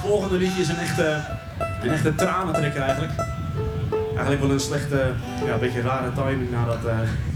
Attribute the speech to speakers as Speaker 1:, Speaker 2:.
Speaker 1: volgende liedje is een echte tranentrekker eigenlijk. Eigenlijk wel een slechte, ja, een beetje rare timing nadat